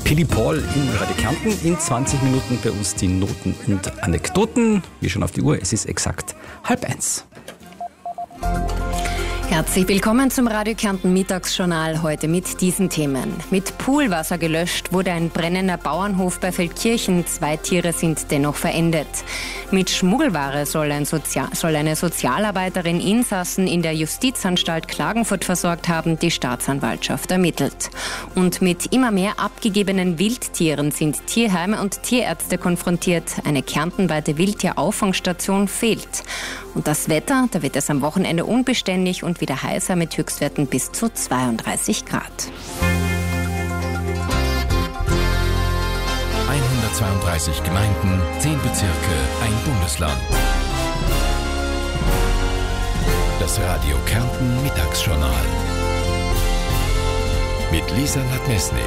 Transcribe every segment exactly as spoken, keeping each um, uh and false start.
Billy Paul in Radio Kärnten. In zwanzig Minuten bei uns die Noten und Anekdoten. Wir schauen auf die Uhr, es ist exakt halb eins. Herzlich willkommen zum Radio Kärnten Mittagsjournal, heute mit diesen Themen. Mit Poolwasser gelöscht wurde ein brennender Bauernhof bei Feldkirchen. Zwei Tiere sind dennoch verendet. Mit Schmuggelware soll, ein Sozial- soll eine Sozialarbeiterin Insassen in der Justizanstalt Klagenfurt versorgt haben, die Staatsanwaltschaft ermittelt. Und mit immer mehr abgegebenen Wildtieren sind Tierheime und Tierärzte konfrontiert. Eine kärntenweite Wildtierauffangstation fehlt. Und das Wetter, da wird es am Wochenende unbeständig und wieder heißer mit Höchstwerten bis zu zweiunddreißig Grad. hundertzweiunddreißig Gemeinden, zehn Bezirke, ein Bundesland. Das Radio Kärnten Mittagsjournal. Mit Lisa Nadmesnik.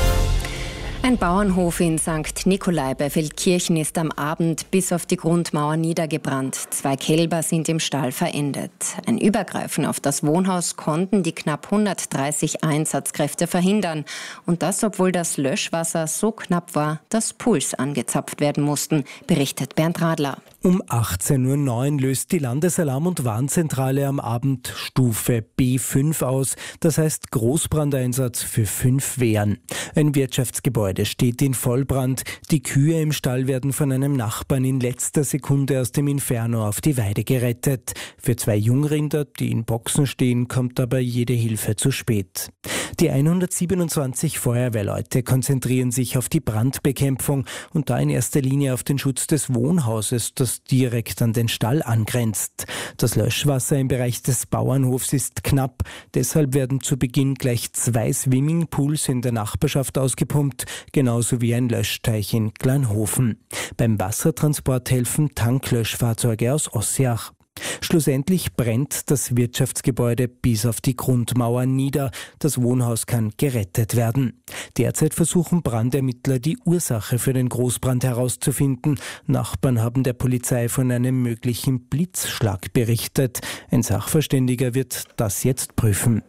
Ein Bauernhof in Sankt Nikolai bei Feldkirchen ist am Abend bis auf die Grundmauer niedergebrannt. Zwei Kälber sind im Stall verendet. Ein Übergreifen auf das Wohnhaus konnten die knapp hundertdreißig Einsatzkräfte verhindern. Und das, obwohl das Löschwasser so knapp war, dass Pools angezapft werden mussten, berichtet Bernd Radler. Um achtzehn Uhr neun löst die Landesalarm- und Warnzentrale am Abend Stufe B fünf aus. Das heißt Großbrandeinsatz für fünf Wehren. Ein Wirtschaftsgebäude steht in Vollbrand. Die Kühe im Stall werden von einem Nachbarn in letzter Sekunde aus dem Inferno auf die Weide gerettet. Für zwei Jungrinder, die in Boxen stehen, kommt aber jede Hilfe zu spät. Die hundertsiebenundzwanzig Feuerwehrleute konzentrieren sich auf die Brandbekämpfung und da in erster Linie auf den Schutz des Wohnhauses, das direkt an den Stall angrenzt. Das Löschwasser im Bereich des Bauernhofs ist knapp. Deshalb werden zu Beginn gleich zwei Swimmingpools in der Nachbarschaft ausgepumpt, genauso wie ein Löschteich in Glanhofen. Beim Wassertransport helfen Tanklöschfahrzeuge aus Ossiach. Schlussendlich brennt das Wirtschaftsgebäude bis auf die Grundmauer nieder. Das Wohnhaus kann gerettet werden. Derzeit versuchen Brandermittler, die Ursache für den Großbrand herauszufinden. Nachbarn haben der Polizei von einem möglichen Blitzschlag berichtet. Ein Sachverständiger wird das jetzt prüfen.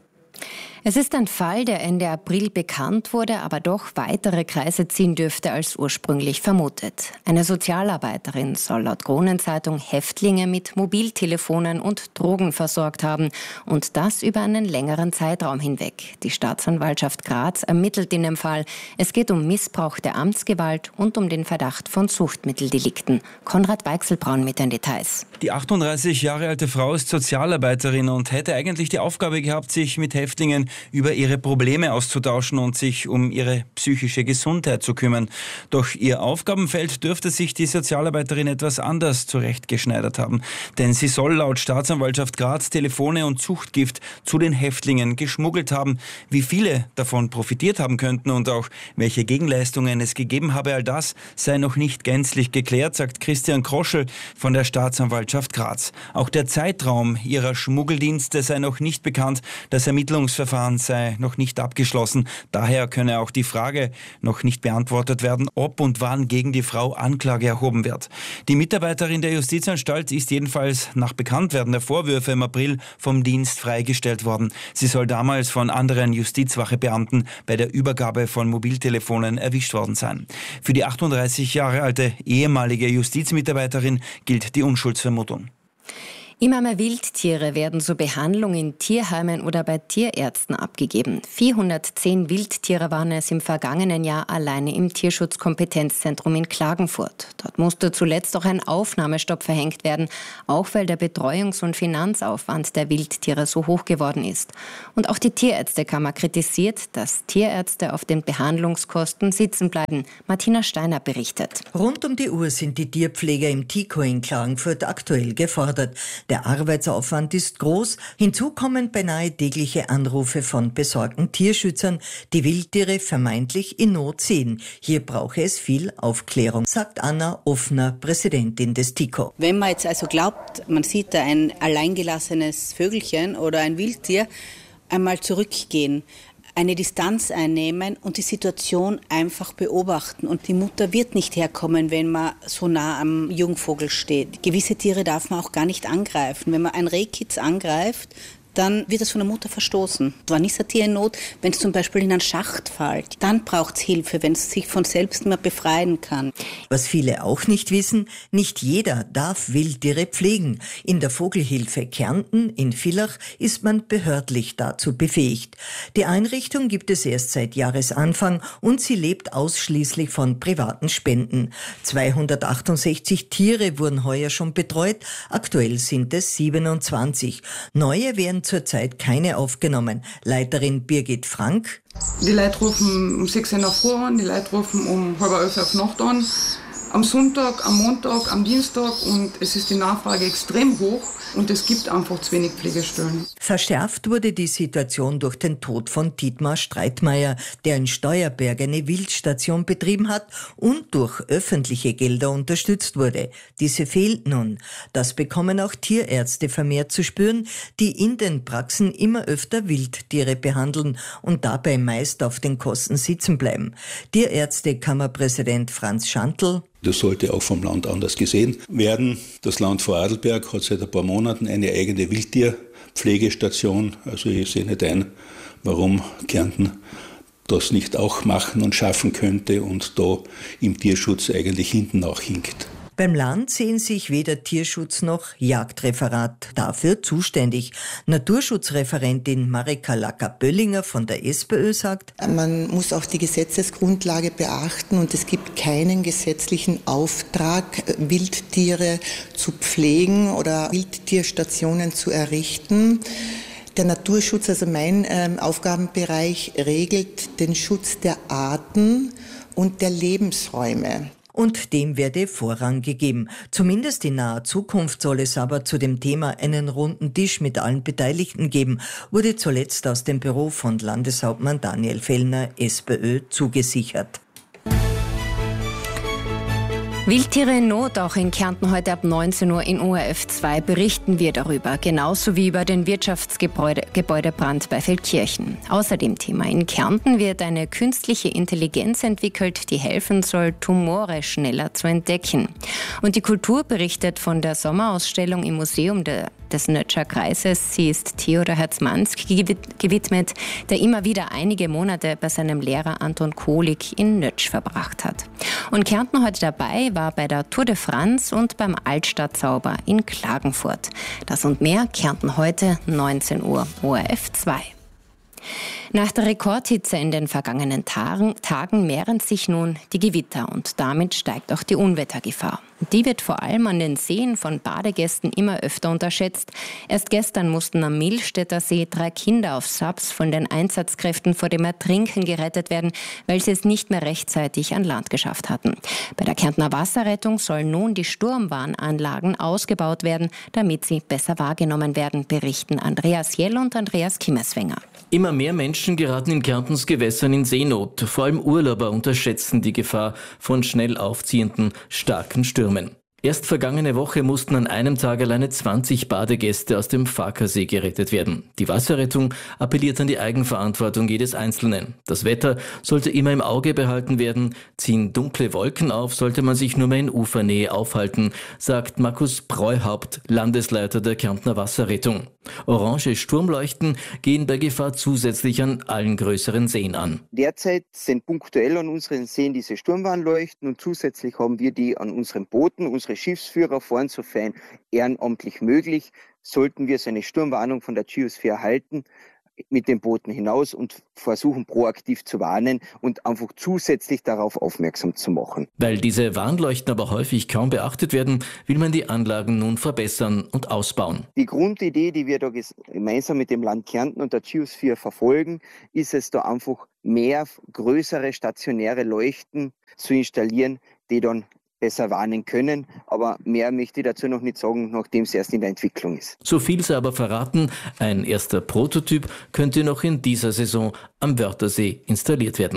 Es ist ein Fall, der Ende April bekannt wurde, aber doch weitere Kreise ziehen dürfte als ursprünglich vermutet. Eine Sozialarbeiterin soll laut Kronenzeitung Häftlinge mit Mobiltelefonen und Drogen versorgt haben und das über einen längeren Zeitraum hinweg. Die Staatsanwaltschaft Graz ermittelt in dem Fall. Es geht um Missbrauch der Amtsgewalt und um den Verdacht von Suchtmitteldelikten. Konrad Weichselbraun mit den Details. Die achtunddreißig Jahre alte Frau ist Sozialarbeiterin und hätte eigentlich die Aufgabe gehabt, sich mit Häftlingen über ihre Probleme auszutauschen und sich um ihre psychische Gesundheit zu kümmern. Doch ihr Aufgabenfeld dürfte sich die Sozialarbeiterin etwas anders zurechtgeschneidert haben. Denn sie soll laut Staatsanwaltschaft Graz Telefone und Suchtgift zu den Häftlingen geschmuggelt haben. Wie viele davon profitiert haben könnten und auch welche Gegenleistungen es gegeben habe, all das sei noch nicht gänzlich geklärt, sagt Christian Kroschel von der Staatsanwaltschaft Graz. Auch der Zeitraum ihrer Schmuggeldienste sei noch nicht bekannt. Das Ermittlungsverfahren sei noch nicht abgeschlossen. Daher könne auch die Frage noch nicht beantwortet werden, ob und wann gegen die Frau Anklage erhoben wird. Die Mitarbeiterin der Justizanstalt ist jedenfalls nach Bekanntwerden der Vorwürfe im April vom Dienst freigestellt worden. Sie soll damals von anderen Justizwachebeamten bei der Übergabe von Mobiltelefonen erwischt worden sein. Für die achtunddreißig Jahre alte ehemalige Justizmitarbeiterin gilt die Unschuldsvermutung. Immer mehr Wildtiere werden zur Behandlung in Tierheimen oder bei Tierärzten abgegeben. vierhundertzehn Wildtiere waren es im vergangenen Jahr alleine im Tierschutzkompetenzzentrum in Klagenfurt. Dort musste zuletzt auch ein Aufnahmestopp verhängt werden, auch weil der Betreuungs- und Finanzaufwand der Wildtiere so hoch geworden ist. Und auch die Tierärztekammer kritisiert, dass Tierärzte auf den Behandlungskosten sitzen bleiben. Martina Steiner berichtet. Rund um die Uhr sind die Tierpfleger im TIKO in Klagenfurt aktuell gefordert. Der Arbeitsaufwand ist groß. Hinzu kommen beinahe tägliche Anrufe von besorgten Tierschützern, die Wildtiere vermeintlich in Not sehen. Hier brauche es viel Aufklärung, sagt Anna Offner, Präsidentin des TIKO. Wenn man jetzt also glaubt, man sieht da ein alleingelassenes Vögelchen oder ein Wildtier, einmal zurückgehen, eine Distanz einnehmen und die Situation einfach beobachten. Und die Mutter wird nicht herkommen, wenn man so nah am Jungvogel steht. Gewisse Tiere darf man auch gar nicht angreifen. Wenn man ein Rehkitz angreift, dann wird es von der Mutter verstoßen. Wann ist ein Tier in Not? Wenn es zum Beispiel in einen Schacht fällt, dann braucht es Hilfe, wenn es sich von selbst nicht mehr befreien kann. Was viele auch nicht wissen, nicht jeder darf Wildtiere pflegen. In der Vogelhilfe Kärnten in Villach ist man behördlich dazu befähigt. Die Einrichtung gibt es erst seit Jahresanfang und sie lebt ausschließlich von privaten Spenden. zweihundertachtundsechzig Tiere wurden heuer schon betreut, aktuell sind es siebenundzwanzig. Neue werden zurzeit keine aufgenommen. Leiterin Birgit Frank. Die Leute rufen um sechs Uhr in der Früh an, die Leute rufen um halb elf auf Nacht an, am Sonntag, am Montag, am Dienstag und es ist die Nachfrage extrem hoch und es gibt einfach zu wenig Pflegestellen. Verschärft wurde die Situation durch den Tod von Dietmar Streitmeier, der in Steuerberg eine Wildstation betrieben hat und durch öffentliche Gelder unterstützt wurde. Diese fehlt nun. Das bekommen auch Tierärzte vermehrt zu spüren, die in den Praxen immer öfter Wildtiere behandeln und dabei meist auf den Kosten sitzen bleiben. Tierärztekammerpräsident Franz Schantl. Das sollte auch vom Land anders gesehen werden. Das Land Vorarlberg hat seit ein paar Monaten eine eigene Wildtierpflegestation. Also ich sehe nicht ein, warum Kärnten das nicht auch machen und schaffen könnte und da im Tierschutz eigentlich hinten nachhinkt. Beim Land sehen sich weder Tierschutz noch Jagdreferat dafür zuständig. Naturschutzreferentin Marika Lacker-Böllinger von der SPÖ sagt, man muss auch die Gesetzesgrundlage beachten und es gibt keinen gesetzlichen Auftrag, Wildtiere zu pflegen oder Wildtierstationen zu errichten. Der Naturschutz, also mein äh, Aufgabenbereich, regelt den Schutz der Arten und der Lebensräume. Und dem werde Vorrang gegeben. Zumindest in naher Zukunft soll es aber zu dem Thema einen runden Tisch mit allen Beteiligten geben, wurde zuletzt aus dem Büro von Landeshauptmann Daniel Fellner, SPÖ, zugesichert. Wildtiere in Not, auch in Kärnten heute ab neunzehn Uhr in O R F zwei berichten wir darüber, genauso wie über den Wirtschaftsgebäudebrand bei Feldkirchen. Außerdem Thema: In Kärnten wird eine künstliche Intelligenz entwickelt, die helfen soll, Tumore schneller zu entdecken. Und die Kultur berichtet von der Sommerausstellung im Museum der des Nötscher Kreises. Sie ist Theodor Herzmansk gewidmet, der immer wieder einige Monate bei seinem Lehrer Anton Kohlig in Nötsch verbracht hat. Und Kärnten heute dabei war bei der Tour de France und beim Altstadtzauber in Klagenfurt. Das und mehr Kärnten heute, neunzehn Uhr, O R F zwei. Nach der Rekordhitze in den vergangenen Tagen, Tagen mehren sich nun die Gewitter und damit steigt auch die Unwettergefahr. Die wird vor allem an den Seen von Badegästen immer öfter unterschätzt. Erst gestern mussten am Milstädter See drei Kinder auf Saps von den Einsatzkräften vor dem Ertrinken gerettet werden, weil sie es nicht mehr rechtzeitig an Land geschafft hatten. Bei der Kärntner Wasserrettung sollen nun die Sturmwarnanlagen ausgebaut werden, damit sie besser wahrgenommen werden, berichten Andreas Jell und Andreas Kimmeswenger. Immer mehr Menschen geraten in Kärntens Gewässern in Seenot. Vor allem Urlauber unterschätzen die Gefahr von schnell aufziehenden, starken Stürmen. Erst vergangene Woche mussten an einem Tag alleine zwanzig Badegäste aus dem Farkasee gerettet werden. Die Wasserrettung appelliert an die Eigenverantwortung jedes Einzelnen. Das Wetter sollte immer im Auge behalten werden. Ziehen dunkle Wolken auf, sollte man sich nur mehr in Ufernähe aufhalten, sagt Markus Breuhaupt, Landesleiter der Kärntner Wasserrettung. Orange Sturmleuchten gehen bei Gefahr zusätzlich an allen größeren Seen an. Derzeit sind punktuell an unseren Seen diese Sturmwarnleuchten und zusätzlich haben wir die an unseren Booten. Unsere Schiffsführer fahren sofern ehrenamtlich möglich. Sollten wir so eine Sturmwarnung von der Geosphere erhalten, mit den Booten hinaus und versuchen proaktiv zu warnen und einfach zusätzlich darauf aufmerksam zu machen. Weil diese Warnleuchten aber häufig kaum beachtet werden, will man die Anlagen nun verbessern und ausbauen. Die Grundidee, die wir da gemeinsam mit dem Land Kärnten und der Geosphere verfolgen, ist es da einfach mehr größere stationäre Leuchten zu installieren, die dann besser warnen können, aber mehr möchte ich dazu noch nicht sagen, nachdem es erst in der Entwicklung ist. So viel sei aber verraten, ein erster Prototyp könnte noch in dieser Saison am Wörthersee installiert werden.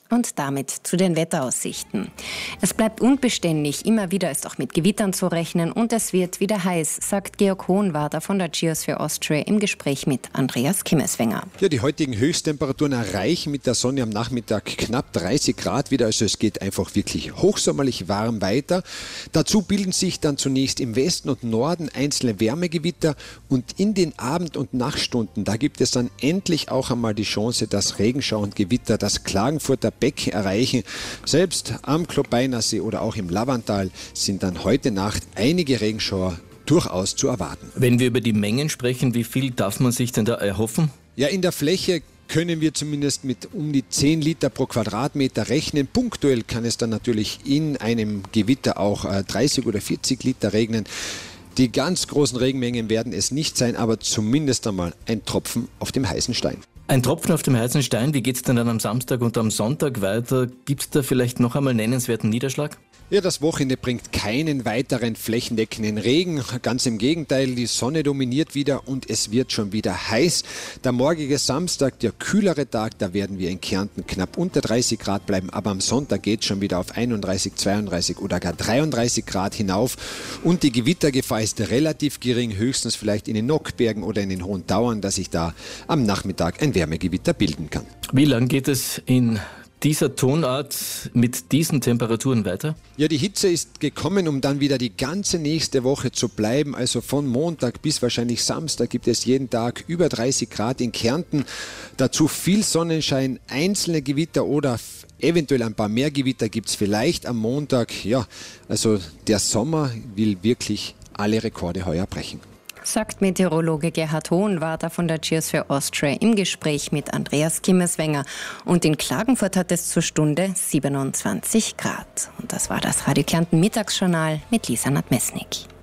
Und damit zu den Wetteraussichten. Es bleibt unbeständig, immer wieder ist auch mit Gewittern zu rechnen und es wird wieder heiß, sagt Georg Hohenwarter von der Geosphere Austria im Gespräch mit Andreas Kimmeswenger. Ja, die heutigen Höchsttemperaturen erreichen mit der Sonne am Nachmittag knapp dreißig Grad wieder, also es geht einfach wirklich hochsommerlich warm weiter. Dazu bilden sich dann zunächst im Westen und Norden einzelne Wärmegewitter und in den Abend- und Nachtstunden, da gibt es dann endlich auch einmal die Chance, dass Regenschauer und Gewitter das Klagenfurter Becken erreichen. Selbst am Klobeinersee oder auch im Lavantal sind dann heute Nacht einige Regenschauer durchaus zu erwarten. Wenn wir über die Mengen sprechen, wie viel darf man sich denn da erhoffen? Ja, in der Fläche können wir zumindest mit um die zehn Liter pro Quadratmeter rechnen. Punktuell kann es dann natürlich in einem Gewitter auch dreißig oder vierzig Liter regnen. Die ganz großen Regenmengen werden es nicht sein, aber zumindest einmal ein Tropfen auf dem heißen Stein. Ein Tropfen auf dem heißen Stein, wie geht es denn dann am Samstag und am Sonntag weiter? Gibt es da vielleicht noch einmal nennenswerten Niederschlag? Ja, das Wochenende bringt keinen weiteren flächendeckenden Regen. Ganz im Gegenteil, die Sonne dominiert wieder und es wird schon wieder heiß. Der morgige Samstag, der kühlere Tag, da werden wir in Kärnten knapp unter dreißig Grad bleiben. Aber am Sonntag geht es schon wieder auf einunddreißig, zweiunddreißig oder gar dreiunddreißig Grad hinauf. Und die Gewittergefahr ist relativ gering, höchstens vielleicht in den Nockbergen oder in den Hohen Tauern, dass sich da am Nachmittag ein Wärmegewitter bilden kann. Wie lang geht es in dieser Tonart mit diesen Temperaturen weiter? Ja, die Hitze ist gekommen, um dann wieder die ganze nächste Woche zu bleiben. Also von Montag bis wahrscheinlich Samstag gibt es jeden Tag über dreißig Grad in Kärnten. Dazu viel Sonnenschein, einzelne Gewitter oder eventuell ein paar mehr Gewitter gibt es vielleicht am Montag. Ja, also der Sommer will wirklich alle Rekorde heuer brechen. Sagt Meteorologe Gerhard Hohenwarter von der Geosphere Austria im Gespräch mit Andreas Kimmeswenger. Und in Klagenfurt hat es zur Stunde siebenundzwanzig Grad. Und das war das Radio Kärnten Mittagsjournal mit Lisa Nadmesnik.